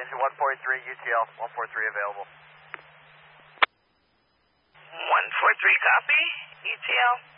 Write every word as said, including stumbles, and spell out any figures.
Agency one forty-three, U T L, one forty-three available. one four three, copy. U T L.